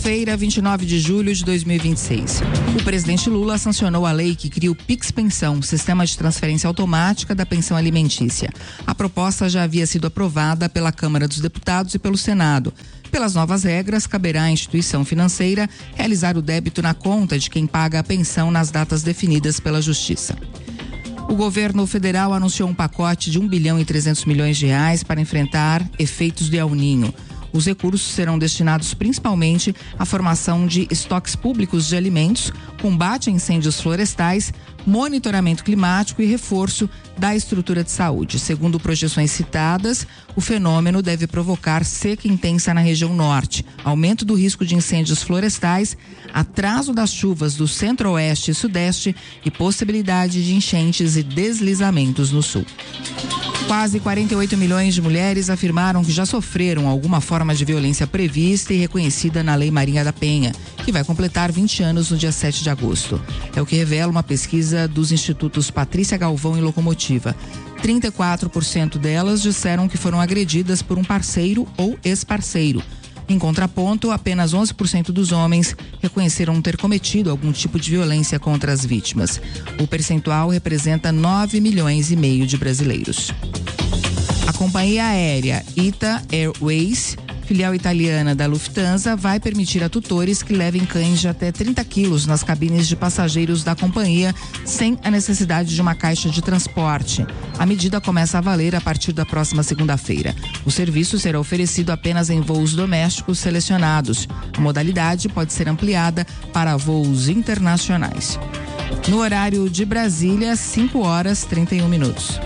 Quinta-feira, 29 de julho de 2026. O presidente Lula sancionou a lei que cria o Pix Pensão, sistema de transferência automática da pensão alimentícia. A proposta já havia sido aprovada pela Câmara dos Deputados e pelo Senado. Pelas novas regras, caberá à instituição financeira realizar o débito na conta de quem paga a pensão nas datas definidas pela Justiça. O governo federal anunciou um pacote de 1 bilhão e 300 milhões de reais para enfrentar efeitos do El Niño. Os recursos serão destinados principalmente à formação de estoques públicos de alimentos, combate a incêndios florestais, monitoramento climático e reforço da estrutura de saúde. Segundo projeções citadas, o fenômeno deve provocar seca intensa na região norte, aumento do risco de incêndios florestais, atraso das chuvas do centro-oeste e sudeste e possibilidade de enchentes e deslizamentos no sul. Quase 48 milhões de mulheres afirmaram que já sofreram alguma forma de violência prevista e reconhecida na Lei Maria da Penha, que vai completar 20 anos no dia 7 de agosto. É o que revela uma pesquisa dos institutos Patrícia Galvão e Locomotiva. 34% delas disseram que foram agredidas por um parceiro ou ex-parceiro. Em contraponto, apenas 11% dos homens reconheceram ter cometido algum tipo de violência contra as vítimas. O percentual representa 9 milhões e meio de brasileiros. A companhia aérea ITA Airways, filial italiana da Lufthansa, vai permitir a tutores que levem cães de até 30 quilos nas cabines de passageiros da companhia, sem a necessidade de uma caixa de transporte. A medida começa a valer a partir da próxima segunda-feira. O serviço será oferecido apenas em voos domésticos selecionados. A modalidade pode ser ampliada para voos internacionais. No horário de Brasília, 5h31.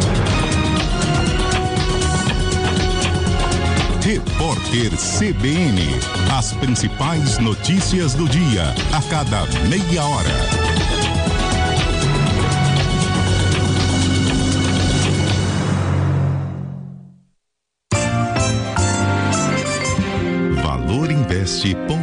Repórter CBN. As principais notícias do dia, a cada meia hora. Valorinvest.com